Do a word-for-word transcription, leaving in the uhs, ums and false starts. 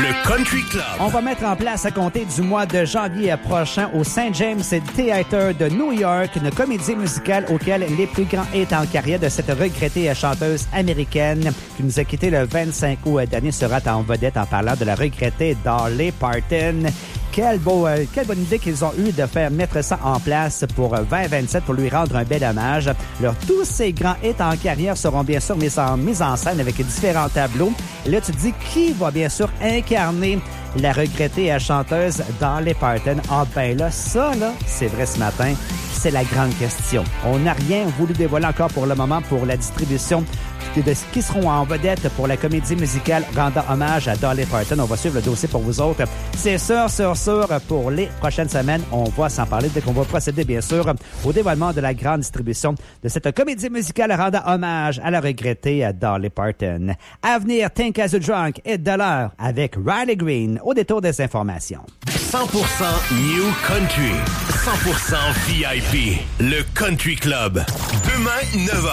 Le Country Club. On va mettre en place à compter du mois de janvier prochain au Saint James Theatre de New York une comédie musicale auquel les plus grands hits en carrière de cette regrettée chanteuse américaine qui nous a quitté le vingt-cinq août dernier sera en vedette en parlant de la regrettée Dolly Parton. Quel beau, euh, quelle bonne idée qu'ils ont eu de faire mettre ça en place pour vingt vingt-sept pour lui rendre un bel hommage. Alors, tous ces grands hits en carrière seront bien sûr mis en, mis en scène avec différents tableaux. Et là, tu te dis qui va bien sûr incarner la regrettée chanteuse Dolly Parton. Ah ben là, ça là, c'est vrai ce matin, c'est la grande question. On n'a rien voulu dévoiler encore pour le moment pour la distribution de ce qui seront en vedette pour la comédie musicale rendant hommage à Dolly Parton. On va suivre le dossier pour vous autres. C'est sûr, sûr, sûr, pour les prochaines semaines, on va s'en parler dès qu'on va procéder, bien sûr, au dévoilement de la grande distribution de cette comédie musicale rendant hommage à la regrettée Dolly Parton. À venir, Think as a Drunk et de l'heure avec Riley Green au détour des informations. cent pour cent New Country. cent pour cent V I P. Le Country Club. Demain, neuf heures.